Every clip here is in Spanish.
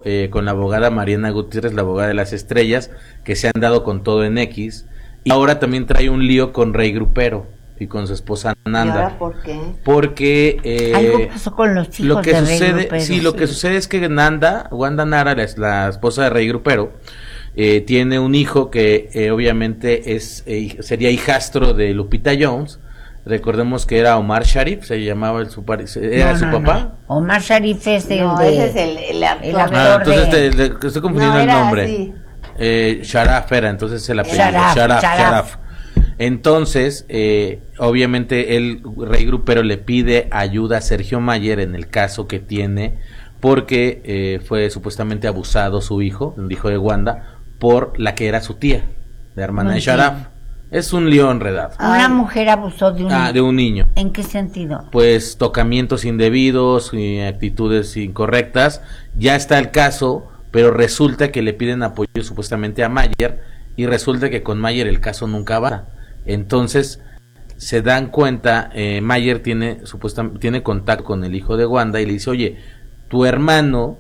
con la abogada Mariana Gutiérrez, la abogada de las estrellas, que se han dado con todo en X, y ahora también trae un lío con Rey Grupero y con su esposa Nanda. ¿Y ahora por qué? Porque algo pasó con los hijos de Rey Grupero. Sí, lo que sucede es que Wanda Nara, la esposa de Rey Grupero, tiene un hijo que obviamente sería hijastro de Lupita Jones. Recordemos que era Omar Sharif, se llamaba su papá. No. Omar Sharif es ese es el actor. Entonces estoy confundiendo el nombre. Sharaf era, entonces el apellido. Sharaf. Entonces, obviamente Rey Grupero le pide ayuda a Sergio Mayer en el caso que tiene, porque fue supuestamente abusado su hijo, el hijo de Wanda, por la que era su tía, la hermana de Sharaf. Es un lío enredado. Una mujer abusó de un niño. ¿En qué sentido? Pues tocamientos indebidos y actitudes incorrectas. Ya está el caso, pero resulta que le piden apoyo supuestamente a Mayer, y resulta que con Mayer el caso nunca va. Entonces se dan cuenta, Mayer tiene contacto con el hijo de Wanda y le dice: oye, tu hermano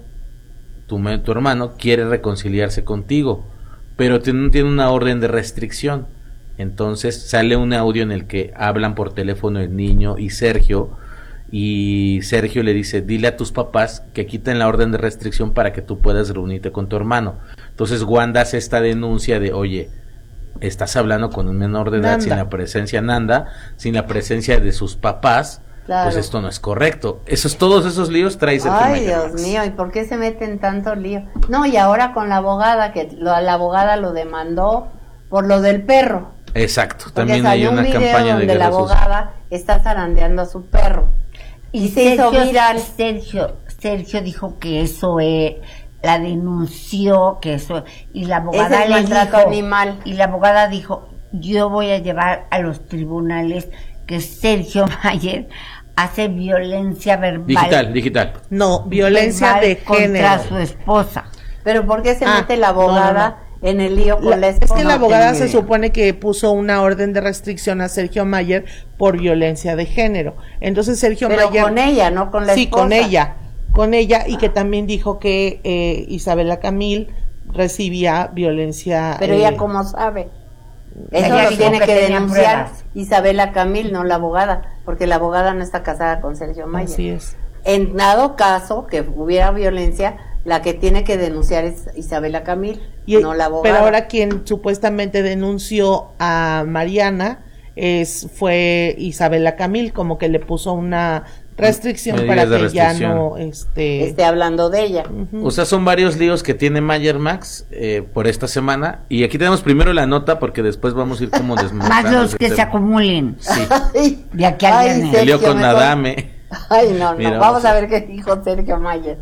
quiere reconciliarse contigo, pero tiene una orden de restricción. Entonces sale un audio en el que hablan por teléfono el niño y Sergio le dice: dile a tus papás que quiten la orden de restricción para que tú puedas reunirte con tu hermano. Entonces Wanda hace esta denuncia de: oye, estás hablando con un menor de edad, sin la presencia sin la presencia de sus papás. Claro. Pues esto no es correcto. Todos esos líos trae Sergio Mayer. Ay, Dios mío, ¿y por qué se meten tanto lío? No, y ahora con la abogada, que la abogada lo demandó por lo del perro. Exacto, porque también hay una campaña donde de la abogada está zarandeando a su perro. Y se hizo viral. Sergio dijo que eso la denunció, que eso, y la abogada le dijo, animal. Y la abogada dijo: yo voy a llevar a los tribunales que Sergio Mayer hace violencia verbal. Digital. No, violencia de género contra su esposa. Pero ¿por qué se mete la abogada en el lío con la esposa? Es que la abogada se supone que puso una orden de restricción a Sergio Mayer por violencia de género. Entonces Sergio Mayer... Pero con ella, no con la esposa. Sí, con ella, y que también dijo que Isabela Camil recibía violencia... Pero ella ¿cómo sabe? Eso lo tiene que denunciar Isabela Camil, no la abogada, porque la abogada no está casada con Sergio Mayer. Así es. En dado caso que hubiera violencia, la que tiene que denunciar es Isabela Camil, no la abogada. Pero ahora quien supuestamente denunció a Mariana fue Isabela Camil, como que le puso una restricción para que ya no esté hablando de ella. O sea, son varios líos que tiene Mayer Max por esta semana, y aquí tenemos primero la nota porque después vamos a ir como desmenuzando. Más los que se acumulen. Sí. De aquí al viernes. El lío con Adame. Ay, no. Mira, vamos a ver qué dijo Sergio Mayer.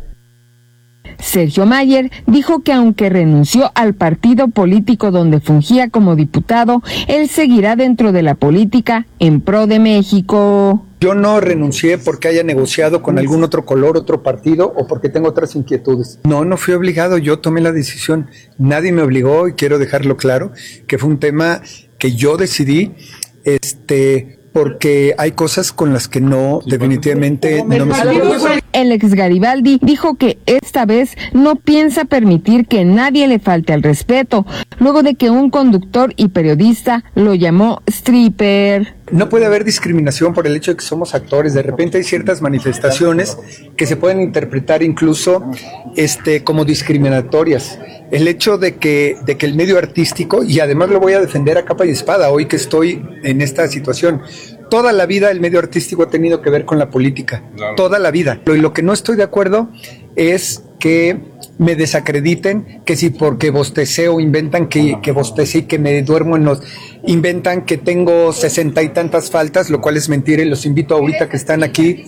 Sergio Mayer dijo que aunque renunció al partido político donde fungía como diputado, él seguirá dentro de la política en pro de México. Yo no renuncié porque haya negociado con algún otro color, otro partido, o porque tengo otras inquietudes. No fui obligado, yo tomé la decisión. Nadie me obligó, y quiero dejarlo claro, que fue un tema que yo decidí, porque hay cosas con las que definitivamente no me siento. El ex Garibaldi dijo que esta vez no piensa permitir que nadie le falte al respeto, luego de que un conductor y periodista lo llamó stripper. No puede haber discriminación por el hecho de que somos actores. De repente hay ciertas manifestaciones que se pueden interpretar incluso como discriminatorias. El hecho de que el medio artístico, y además lo voy a defender a capa y espada hoy que estoy en esta situación, toda la vida el medio artístico ha tenido que ver con la política, claro. Toda la vida. Lo que no estoy de acuerdo es que me desacrediten, que si porque bosteceo inventan que bostecé y que me duermo inventan que tengo 60 y tantas faltas, lo cual es mentira, y los invito ahorita que están aquí,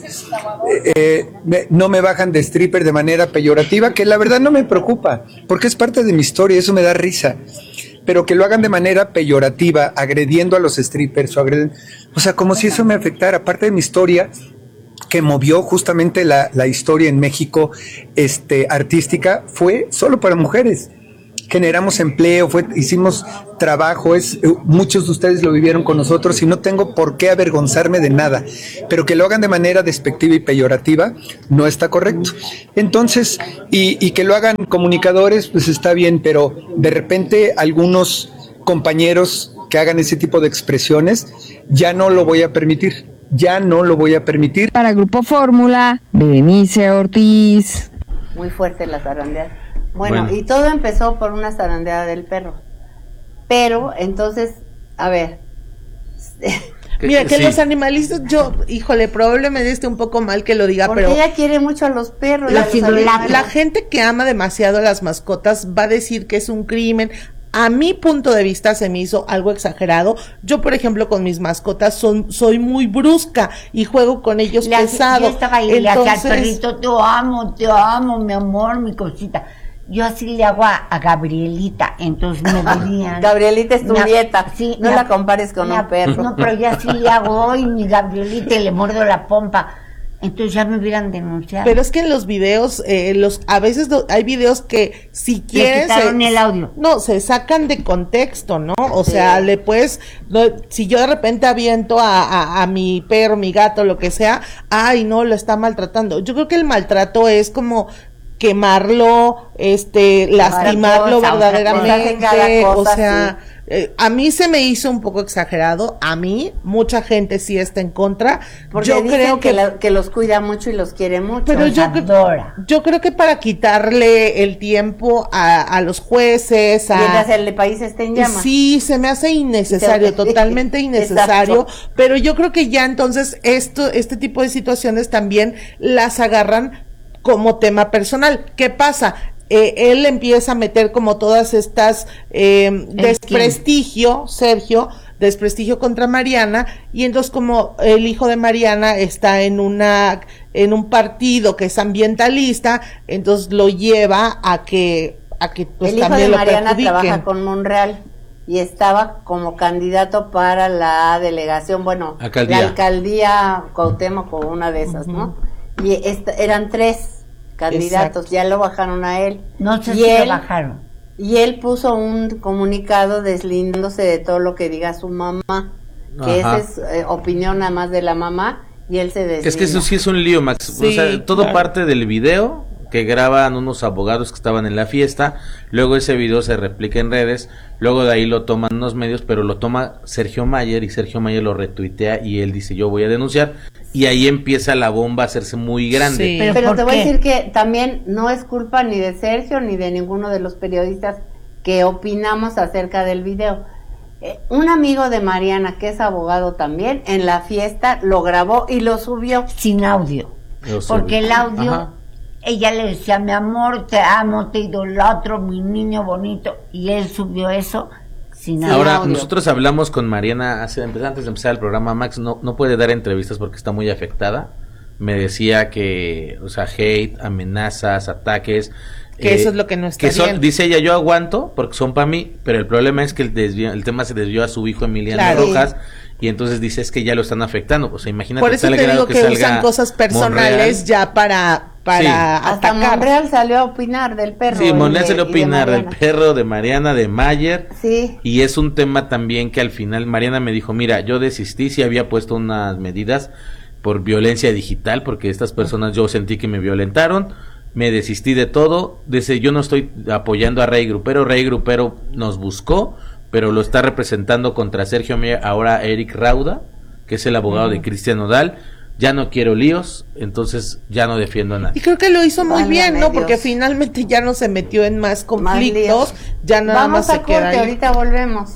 no me bajan de stripper de manera peyorativa, que la verdad no me preocupa, porque es parte de mi historia, eso me da risa, pero que lo hagan de manera peyorativa, agrediendo a los strippers, o sea, como si eso me afectara, parte de mi historia, que movió justamente la historia en México artística, fue solo para mujeres. generamos empleo, hicimos trabajo, muchos de ustedes lo vivieron con nosotros y no tengo por qué avergonzarme de nada, pero que lo hagan de manera despectiva y peyorativa no está correcto. Entonces, y que lo hagan comunicadores, pues está bien, pero de repente algunos compañeros que hagan ese tipo de expresiones, ya no lo voy a permitir. Para Grupo Fórmula, Berenice Ortiz. Muy fuerte la zarandeada. Bueno, y todo empezó por una zarandeada del perro. Pero, entonces, a ver. Mira, que los animalistas, híjole, probablemente esté un poco mal que lo diga, porque pero ella quiere mucho a los perros. La gente que ama demasiado a las mascotas va a decir que es un crimen. A mi punto de vista se me hizo algo exagerado. Yo, por ejemplo, con mis mascotas soy muy brusca y juego con ellos pesado. Yo estaba ahí, le hacía al perrito, te amo, mi amor, mi cosita. Yo así le hago a Gabrielita, entonces me dirían... Gabrielita es tu nieta, sí, no la compares con un perro. No, pero yo así le hago hoy mi Gabrielita y le muerdo la pompa. Entonces ya me hubieran denunciado. Pero es que en los videos, a veces hay videos que si quieren... Le quitaron el audio. No, se sacan de contexto, ¿no? O sea, le puedes... si yo de repente aviento a mi perro, mi gato, lo que sea, ay, no, lo está maltratando. Yo creo que el maltrato es como quemarlo, lastimarlo verdaderamente, o sea... Sí. A mí se me hizo un poco exagerado, mucha gente sí está en contra. Porque yo creo que los cuida mucho y los quiere mucho. Pero yo creo que para quitarle el tiempo a los jueces, y hacerle país esté en llamas. Sí, se me hace innecesario, totalmente innecesario. Exacto. Pero yo creo que ya entonces este tipo de situaciones también las agarran como tema personal. ¿Qué pasa? Él empieza a meter como todas estas desprestigio contra Mariana, y entonces como el hijo de Mariana está en un partido que es ambientalista, entonces lo lleva a que pues el hijo también de Mariana lo trabaja con Monreal y estaba como candidato para la delegación, la alcaldía Cuauhtémoc o una de esas, ¿no? Y eran 3 candidatos. Exacto. Ya lo bajaron a él. No sé si lo bajaron. Y él puso un comunicado deslindándose de todo lo que diga su mamá, que esa es opinión nada más de la mamá, y él se deslinda. Es que eso sí es un lío, Max. Sí, o sea, todo parte del video que graban unos abogados que estaban en la fiesta, luego ese video se replica en redes, luego de ahí lo toman unos medios, pero lo toma Sergio Mayer y Sergio Mayer lo retuitea y él dice yo voy a denunciar, y ahí empieza la bomba a hacerse muy grande. Sí. Pero te voy a decir que también no es culpa ni de Sergio ni de ninguno de los periodistas que opinamos acerca del video. Un amigo de Mariana, que es abogado también, en la fiesta lo grabó y lo subió. Sin audio. Porque el audio, ella le decía, mi amor, te amo, te idolatro, mi niño bonito, y él subió eso sin audio. Ahora, nosotros hablamos con Mariana antes de empezar el programa. Max no puede dar entrevistas porque está muy afectada. Me decía que, o sea, hate, amenazas, ataques... Que eso es lo que no está bien. Dice ella, yo aguanto porque son para mí, pero el problema es que el tema se desvió a su hijo Emiliano Rojas, y entonces dice es que ya lo están afectando. O sea, imagínate. Por eso te digo que usan cosas personales Monreal. Ya para hasta Monreal salió a opinar del perro. Sí, Monreal salió a opinar del perro, de Mariana, de Mayer. Sí. Y es un tema también que al final Mariana me dijo, mira, yo desistí, sí había puesto unas medidas por violencia digital, porque estas personas yo sentí que me violentaron. Me desistí de todo. Dice, yo no estoy apoyando a Rey Grupero nos buscó, pero lo está representando contra Sergio Mayer, ahora Eric Rauda, que es el abogado de Cristian Nodal. Ya no quiero líos, entonces ya no defiendo a nadie. Y creo que lo hizo muy bien, ¿no? Porque finalmente ya no se metió en más conflictos, ya nada más se queda ahí. Ahorita volvemos.